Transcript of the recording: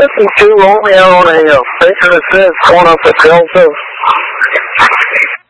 52 Romeo on a Baker assist going up to Joseph.